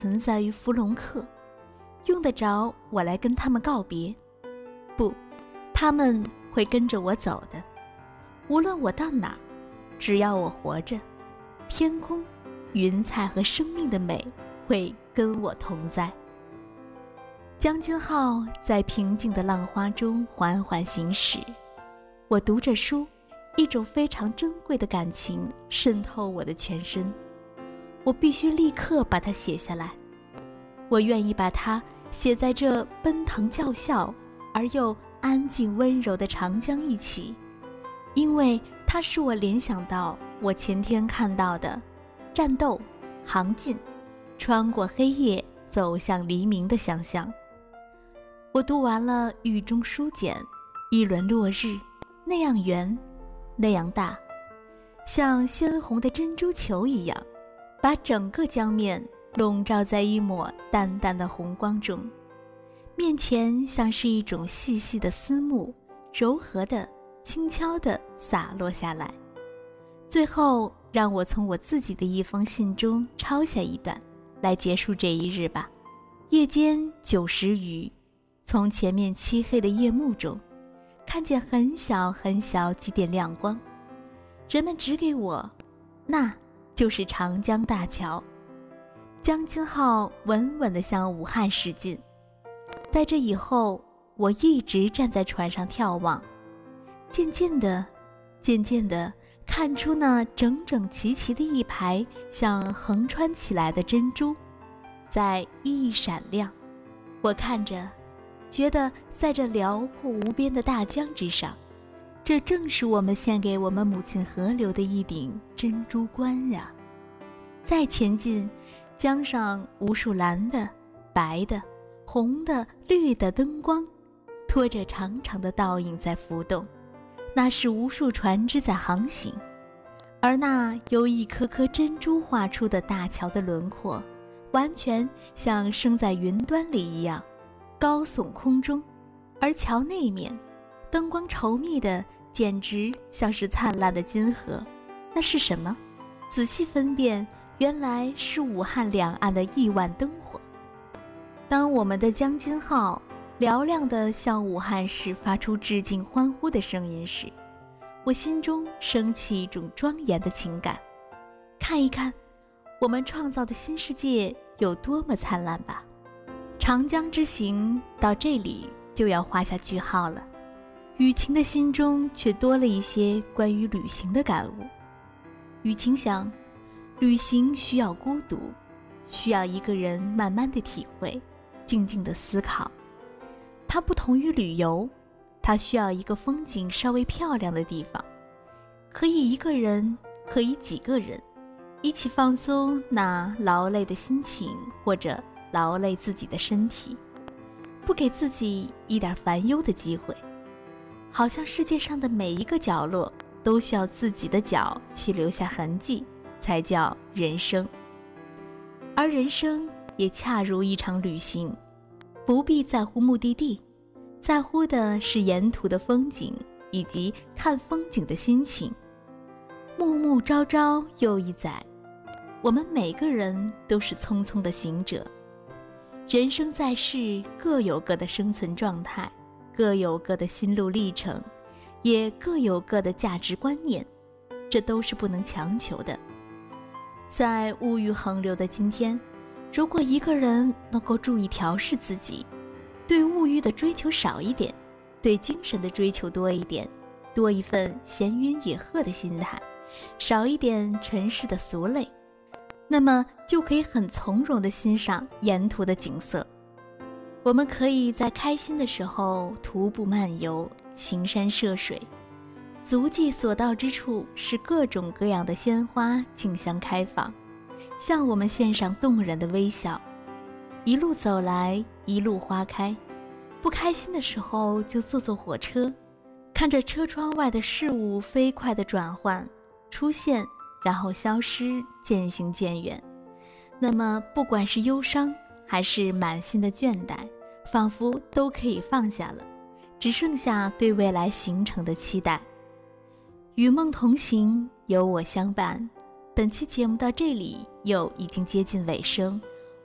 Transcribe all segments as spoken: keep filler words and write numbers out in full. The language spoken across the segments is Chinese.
存在于弗龙克，用得着我来跟他们告别？不，他们会跟着我走的。无论我到哪儿，只要我活着，天空、云彩和生命的美会跟我同在。江津号在平静的浪花中缓缓行驶，我读着书，一种非常珍贵的感情渗透我的全身。我必须立刻把它写下来，我愿意把它写在这奔腾叫嚣而又安静温柔的长江一起，因为它使我联想到我前天看到的战斗、航进、穿过黑夜走向黎明的想象。我读完了雨中书简，一轮落日，那样圆，那样大，像鲜红的珍珠球一样，把整个江面笼罩在一抹淡淡的红光中。面前像是一种细细的丝幕，柔和的、轻巧地洒落下来。最后，让我从我自己的一封信中抄下一段，来结束这一日吧。夜间九时余，从前面漆黑的夜幕中，看见很小很小几点亮光。人们指给我，那就是长江大桥。江津号稳稳地向武汉驶进。在这以后，我一直站在船上眺望，渐渐地，渐渐地看出那整整齐齐的一排像横穿起来的珍珠，在熠熠闪亮。我看着，觉得在这辽阔无边的大江之上，这正是我们献给我们母亲河流的一顶珍珠冠呀。再前进，江上无数蓝的、白的、红的、绿的灯光，拖着长长的倒影在浮动，那是无数船只在航行。而那由一颗颗珍珠画出的大桥的轮廓，完全像升在云端里一样，高耸空中。而桥那面，灯光稠密的，简直像是灿烂的金河。那是什么？仔细分辨，原来是武汉两岸的亿万灯火。当我们的江津号嘹亮地向武汉市发出致敬欢呼的声音时，我心中升起一种庄严的情感。看一看，我们创造的新世界有多么灿烂吧。长江之行到这里就要画下句号了，雨晴的心中却多了一些关于旅行的感悟。雨晴想，旅行需要孤独，需要一个人慢慢的体会，静静的思考。它不同于旅游，它需要一个风景稍微漂亮的地方，可以一个人，可以几个人，一起放松那劳累的心情，或者劳累自己的身体，不给自己一点烦忧的机会。好像世界上的每一个角落都需要自己的脚去留下痕迹，才叫人生。而人生也恰如一场旅行，不必在乎目的地，在乎的是沿途的风景以及看风景的心情。暮暮朝朝又一载，我们每个人都是匆匆的行者。人生在世，各有各的生存状态，各有各的心路历程，也各有各的价值观念，这都是不能强求的。在物欲横流的今天，如果一个人能够注意调试自己，对物欲的追求少一点，对精神的追求多一点，多一份闲云野鹤的心态，少一点尘世的俗累，那么就可以很从容地欣赏沿途的景色。我们可以在开心的时候徒步漫游，行山涉水，足迹所到之处是各种各样的鲜花竞相开放，向我们献上动人的微笑。一路走来，一路花开。不开心的时候就坐坐火车，看着车窗外的事物飞快地转换，出现，然后消失，渐行渐远。那么不管是忧伤还是满心的倦怠，仿佛都可以放下了，只剩下对未来行程的期待。与梦同行，有我相伴。本期节目到这里又已经接近尾声，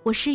我是